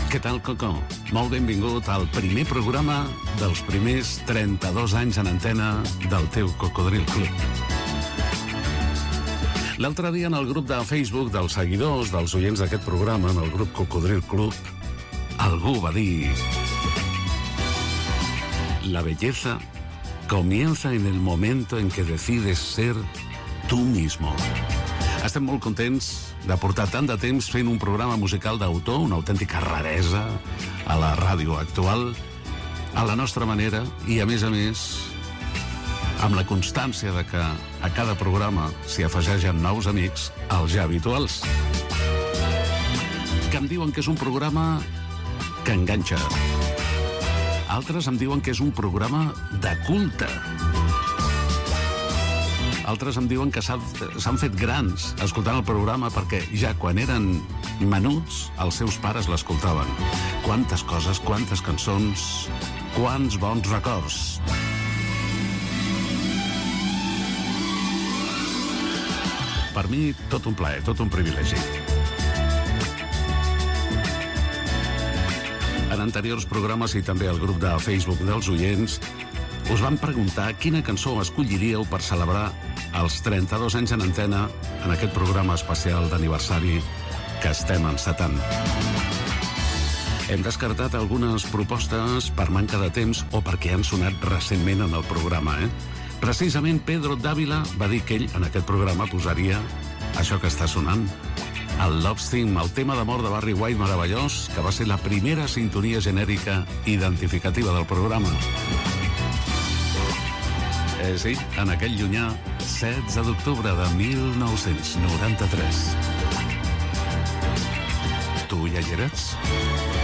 Què tal, Coco? Molt benvingut al primer programa dels primers 32 anys en antena del teu Cocodril Club. L'altre dia en el grup de Facebook dels seguidors, dels oients d'aquest programa, en el grup Cocodril Club, algú va dir: la belleza comienza en el momento en que decides ser tú mismo. Estem molt contents de portar tant de temps fent un programa musical d'autor, una autèntica raresa a la ràdio actual, a la nostra manera, i a més, amb la constància de que a cada programa s'hi afegeixen nous amics, els ja habituals, que em diuen que és un programa que enganxa. Altres em diuen que és un programa de culte. Altres em diuen que s'han fet grans escoltant el programa perquè ja quan eren menuts els seus pares l'escoltaven. Quantes coses, quantes cançons, quants bons records. Per mi, tot un plaer, tot un privilegi. En anteriors programes i també al grup de Facebook dels oients us vam preguntar quina cançó escolliríeu per celebrar els 32 anys en antena en aquest programa especial d'aniversari que estem encetant. Hem descartat algunes propostes per manca de temps o perquè han sonat recentment en el programa, Precisament Pedro Dávila va dir que ell en aquest programa posaria això que està sonant, el Love Theme, el tema d'amor de Barry White meravellós, que va ser la primera sintonia genèrica identificativa del programa. Sí, en aquell llunyà 16 d'octubre de 1993. Tu ja hi eres?